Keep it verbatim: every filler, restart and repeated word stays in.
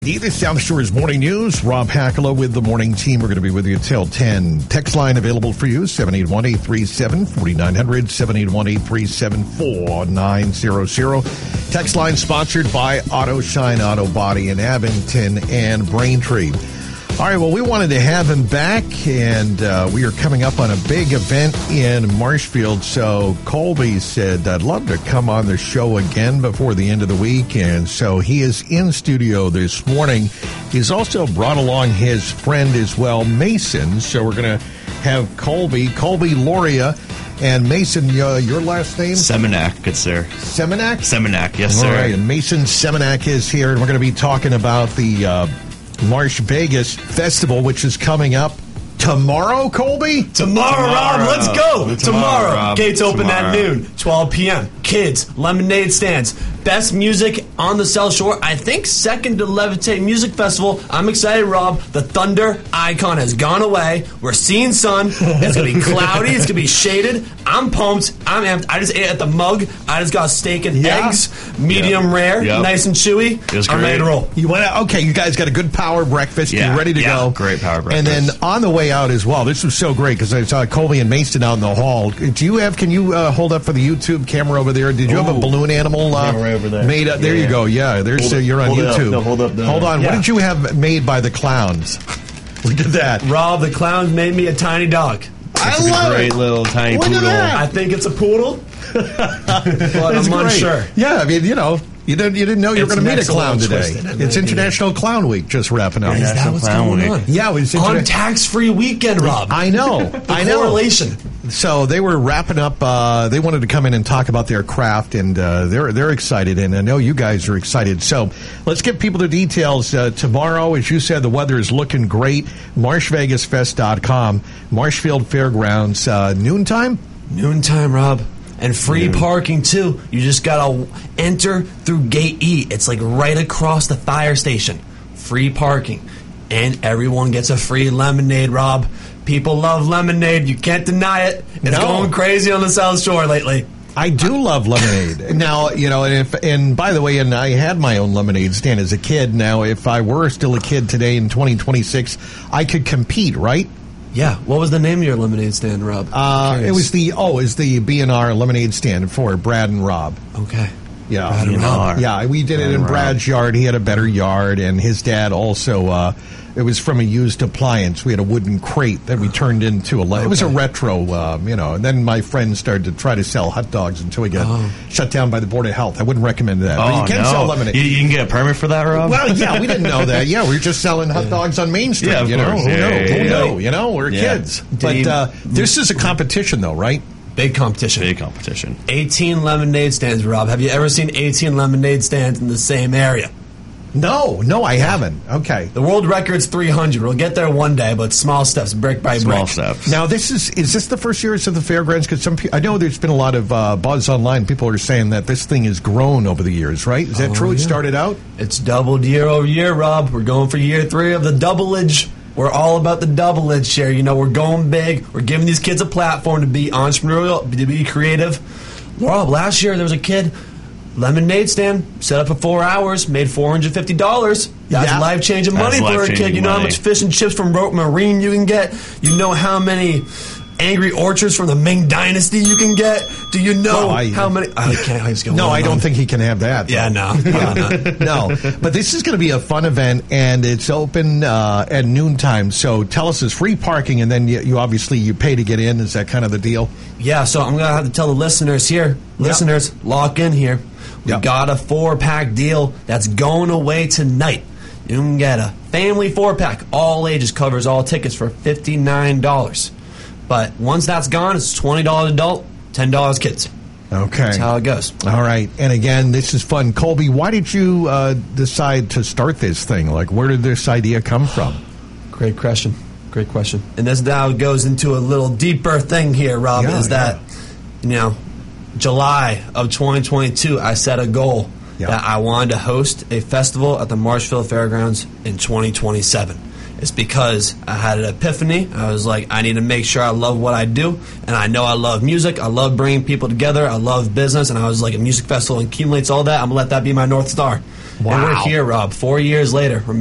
The South Shore's Morning News. Rob Hackala with the morning team. We're going to be with you till ten. Text line available for you, seven eight one, eight three seven, four nine zero zero, seven eight one, eight three seven, four nine zero zero. Text line sponsored by Auto Shine Auto Body in Abington and Braintree. All right, well, we wanted to have him back, and uh, we are coming up on a big event in Marshfield. So Colby said, I'd love to come on the show again before the end of the week. And so he is in studio this morning. He's also brought along his friend as well, Mason. So we're going to have Colby, Colby Loria, and Mason, uh, your last name? Seminac, good sir. Seminac? Seminac, yes, sir. All right, and Mason Seminac is here, and we're going to be talking about the uh, Marsh Vegas Festival, which is coming up tomorrow, Colby? Tomorrow, tomorrow. Rob, let's go. Tomorrow. tomorrow. Rob. Gates open tomorrow. at noon, twelve p.m. Kids, lemonade stands, best music on the South Shore. I think second to Levitate Music Festival. I'm excited, Rob. The thunder icon has gone away. We're seeing sun. It's going to be cloudy. It's going to be shaded. I'm pumped. I'm amped. I just ate at the mug. I just got steak and yeah. eggs, medium yep. rare, yep. nice and chewy. It was I'm great. ready to roll. You went out, okay, you guys got a good power breakfast. Yeah. You're ready to yeah. go. Great power breakfast. And then on the way out as well, this was so great because I saw Colby and Mason out in the hall. Do you have, can you uh, hold up for the YouTube camera over there? Did you Ooh. have a balloon animal uh, yeah, right over there. made up? There yeah. you go. Yeah, there's uh, you're on hold YouTube. No, hold up. No. Hold on. Yeah. What did you have made by the clowns? Look at that. Rob, the clowns made me a tiny dog. I it's love a great it. little tiny Look poodle. at that. I think it's a poodle, but That's I'm great. unsure. Yeah, I mean, you know, you didn't you didn't know you were It's going to meet a next clown level today. twisted, It's maybe. International Clown Week just wrapping up. Is that National what's Clown going Week. on? Yeah, it was on interna- tax-free weekend, Rob. I know. The I know. correlation. So they were wrapping up. Uh, they wanted to come in and talk about their craft, and uh, they're they're excited, and I know you guys are excited. So let's get people the details. Uh, tomorrow, as you said, the weather is looking great. marsh vegas fest dot com, Marshfield Fairgrounds, uh, noontime? Noontime, Rob. And free Noon. parking, too. You just got to enter through Gate E. It's like right across the fire station. Free parking. And everyone gets a free lemonade, Rob. People love lemonade. You can't deny it. It's No. going crazy on the South Shore lately. I do love lemonade. Now, you know, and if and by the way, and I had my own lemonade stand as a kid. Now, if I were still a kid today in twenty twenty-six, I could compete, right? Yeah. What was the name of your lemonade stand, Rob? Uh, it was the, oh, it was the B and R lemonade stand for Brad and Rob. Okay. Yeah. Brad and Rob. Yeah, we did Brad it in and Brad's yard. He had a better yard, and his dad also, uh, it was from a used appliance. We had a wooden crate that we turned into a, le- it was a Okay. retro, um, you know, and then my friends started to try to sell hot dogs until we got Oh. shut down by the Board of Health. I wouldn't recommend that. but Oh, you can no. sell lemonade. You, you can get a permit for that, Rob? Well, yeah, we didn't know that. Yeah, we were just selling hot dogs on Main Street. Yeah, of you know, course. who Yeah, know? yeah, Who yeah. know? You know, we're Yeah. kids. But you- uh, this is a competition, though, right? Big competition. Big competition. eighteen lemonade stands, Rob. Have you ever seen eighteen lemonade stands in the same area? No, no, I haven't. Okay. The world record's three hundred. We'll get there one day, but small steps, brick by Small brick. steps. Now, this is is this the first year it's at the fairgrounds? Because some people, I know there's been a lot of uh, buzz online. People are saying that this thing has grown over the years, right? Is that Oh, true? It yeah. started out? It's doubled year over year, Rob. We're going for year three of the doubleage. We're all about the doubleage here. You know, we're going big. We're giving these kids a platform to be entrepreneurial, to be creative. Rob, last year there was a kid, lemonade stand, set up for four hours, made four hundred fifty dollars. That's Yeah. life-changing That's money for a life-changing kid. You know how money. much fish and chips from Rote Marine you can get? You know how many Angry Orchards from the Ming Dynasty you can get? Do you know Well, I- how many? I can't. I just go No, on I and don't on. think he can have that. Yeah, no. no, no. No, but this is going to be a fun event, and it's open uh, at noontime. So tell us, it's free parking, and then you, you obviously you pay to get in. Is that kind of the deal? Yeah, so I'm going to have to tell the listeners here, listeners, lock in here. We Yep. got a four-pack deal that's going away tonight. You can get a family four-pack, all ages, covers all tickets for fifty-nine dollars. But once that's gone, it's twenty dollars adult, ten dollars kids. Okay. That's how it goes. All right. And again, this is fun. Colby, why did you uh, decide to start this thing? Like, where did this idea come from? Great question. Great question. And this now goes into a little deeper thing here, Rob, Yeah, is that, you know, July of twenty twenty-two, I set a goal Yeah. that I wanted to host a festival at the Marshfield Fairgrounds in twenty twenty-seven. It's because I had an epiphany. I was like, I need to make sure I love what I do. And I know I love music. I love bringing people together. I love business. And I was like, a music festival accumulates all that. I'm going to let that be my North Star. And Wow. we're here, Rob, four years later.